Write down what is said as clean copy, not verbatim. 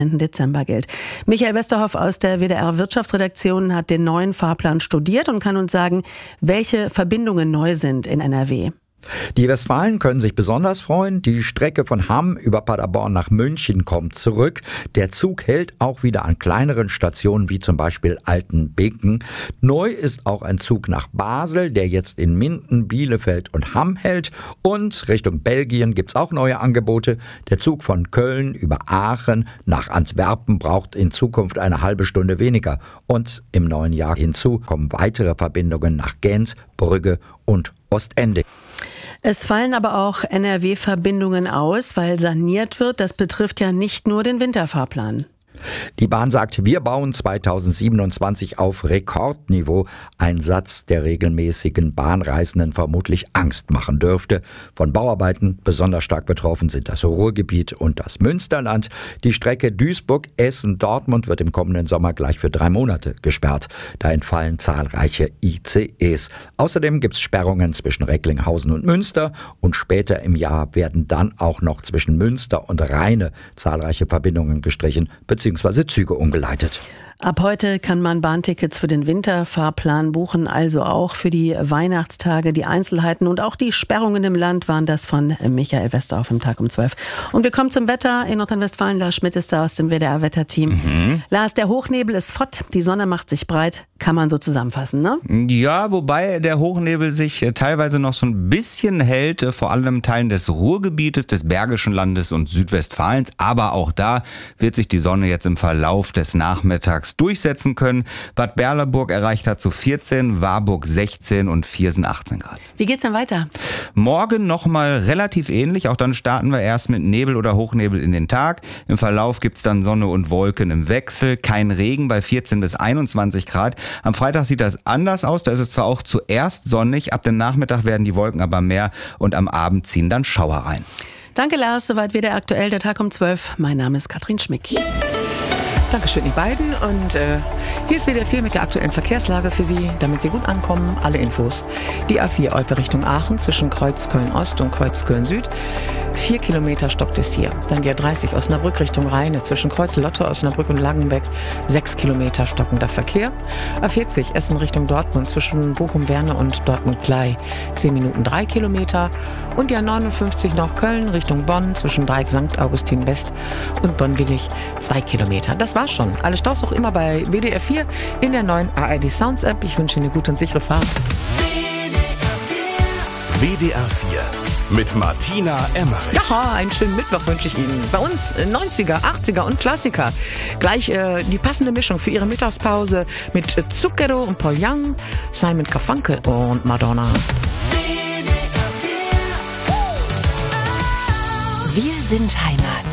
Dezember gilt. Michael Westerhoff aus der WDR Wirtschaftsredaktion hat den neuen Fahrplan studiert und kann uns sagen, welche Verbindungen neu sind in NRW. Die Westfalen können sich besonders freuen. Die Strecke von Hamm über Paderborn nach München kommt zurück. Der Zug hält auch wieder an kleineren Stationen wie zum Beispiel Altenbeken. Neu ist auch ein Zug nach Basel, der jetzt in Minden, Bielefeld und Hamm hält. Und Richtung Belgien gibt's auch neue Angebote. Der Zug von Köln über Aachen nach Antwerpen braucht in Zukunft eine halbe Stunde weniger. Und im neuen Jahr hinzu kommen weitere Verbindungen nach Gent, Brügge und Ostende. Es fallen aber auch NRW-Verbindungen aus, weil saniert wird. Das betrifft ja nicht nur den Winterfahrplan. Die Bahn sagt, wir bauen 2027 auf Rekordniveau. Ein Satz, der regelmäßigen Bahnreisenden vermutlich Angst machen dürfte. Von Bauarbeiten besonders stark betroffen sind das Ruhrgebiet und das Münsterland. Die Strecke Duisburg-Essen-Dortmund wird im kommenden Sommer gleich für 3 Monate gesperrt. Da entfallen zahlreiche ICEs. Außerdem gibt es Sperrungen zwischen Recklinghausen und Münster. Und später im Jahr werden dann auch noch zwischen Münster und Rheine zahlreiche Verbindungen gestrichen bzw. Züge umgeleitet. Ab heute kann man Bahntickets für den Winterfahrplan buchen, also auch für die Weihnachtstage. Die Einzelheiten und auch die Sperrungen im Land waren das von Michael Westerhoff im Tag um 12. Und wir kommen zum Wetter in Nordrhein-Westfalen. Lars Schmidt ist da aus dem WDR-Wetterteam. Lars, der Hochnebel ist fort, die Sonne macht sich breit, kann man so zusammenfassen, ne? Ja, wobei der Hochnebel sich teilweise noch so ein bisschen hält, vor allem in Teilen des Ruhrgebietes, des Bergischen Landes und Südwestfalens. Aber auch da wird sich die Sonne jetzt im Verlauf des Nachmittags durchsetzen können. Bad Berleburg erreicht dazu 14, Warburg 16 und Viersen 18 Grad. Wie geht's denn weiter? Morgen nochmal relativ ähnlich. Auch dann starten wir erst mit Nebel oder Hochnebel in den Tag. Im Verlauf gibt's dann Sonne und Wolken im Wechsel. Kein Regen bei 14 bis 21 Grad. Am Freitag sieht das anders aus. Da ist es zwar auch zuerst sonnig, ab dem Nachmittag werden die Wolken aber mehr und am Abend ziehen dann Schauer rein. Danke Lars, soweit wieder aktuell der Tag um 12. Mein Name ist Katrin Schmick. Dankeschön, die beiden. Und hier ist WDR4 mit der aktuellen Verkehrslage für Sie, damit Sie gut ankommen. Alle Infos. Die A4 Olpe Richtung Aachen zwischen Kreuzköln-Ost und Kreuzköln-Süd. 4 Kilometer stockt es hier. Dann die A30 Osnabrück Richtung Rheine zwischen Kreuz-Lotte, Osnabrück und Langenbeck. 6 Kilometer stockender Verkehr. A40 Essen Richtung Dortmund zwischen Bochum-Werne und Dortmund-Klei. 10 Minuten 3 Kilometer. Und die A59 nach Köln Richtung Bonn zwischen Dreieck St. Augustin West und Bonn-Willig 2 Kilometer. Das war's schon. Alle Staus auch immer bei WDR4 in der neuen ARD Sounds App. Ich wünsche Ihnen eine gute und sichere Fahrt. WDR4 mit Martina Emmerich. Ja, einen schönen Mittwoch wünsche ich Ihnen. Bei uns 90er, 80er und Klassiker. Gleich die passende Mischung für Ihre Mittagspause mit Zucchero und Paul Young, Simon Garfunkel und Madonna. Wir sind Heimat.